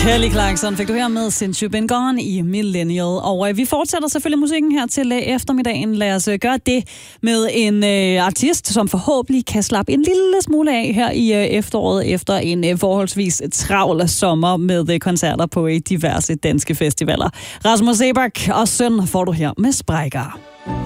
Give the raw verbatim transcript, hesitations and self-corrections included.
Kelly Clarkson fik du her med Since You've Been Gone i Millennial. Og øh, vi fortsætter selvfølgelig musikken her til øh, eftermiddagen. Lad os øh, gøre det med en øh, artist, som forhåbentlig kan slappe en lille smule af her i øh, efteråret efter en øh, forholdsvis travl sommer med øh, koncerter på øh, diverse danske festivaler. Rasmus Seebach og Søn får du her med Sprækker.